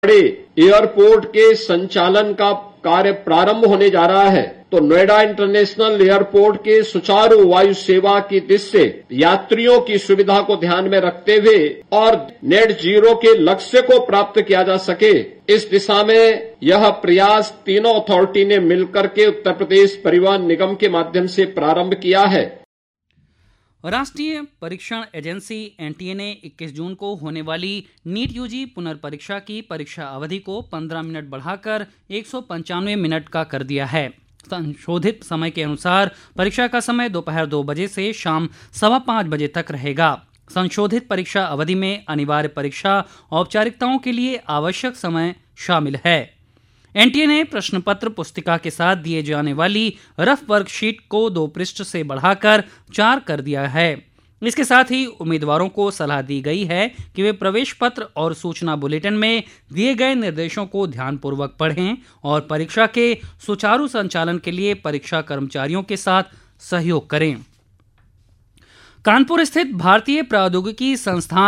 बड़े एयरपोर्ट के संचालन का कार्य प्रारंभ होने जा रहा है, तो नोएडा इंटरनेशनल एयरपोर्ट के सुचारू वायु सेवा की दृष्टि से यात्रियों की सुविधा को ध्यान में रखते हुए और नेट जीरो के लक्ष्य को प्राप्त किया जा सके, इस दिशा में यह प्रयास तीनों अथॉरिटी ने मिलकर के उत्तर प्रदेश परिवहन निगम के माध्यम से प्रारंभ किया है। राष्ट्रीय परीक्षण एजेंसी एनटीए ने 21 जून को होने वाली नीट यूजी पुनर्परीक्षा की परीक्षा अवधि को 15 मिनट बढ़ाकर 195 मिनट का कर दिया है। संशोधित समय के अनुसार परीक्षा का समय दोपहर 2 बजे से शाम 5:15 बजे तक रहेगा। संशोधित परीक्षा अवधि में अनिवार्य परीक्षा औपचारिकताओं के लिए आवश्यक समय शामिल है। एनटीए ने प्रश्न पत्र पुस्तिका के साथ दिए जाने वाली रफ वर्कशीट को 2 पृष्ठ से बढ़ाकर 4 कर दिया है। इसके साथ ही उम्मीदवारों को सलाह दी गई है कि वे प्रवेश पत्र और सूचना बुलेटिन में दिए गए निर्देशों को ध्यानपूर्वक पढ़ें और परीक्षा के सुचारू संचालन के लिए परीक्षा कर्मचारियों के साथ सहयोग करें। कानपुर स्थित भारतीय प्रौद्योगिकी संस्थान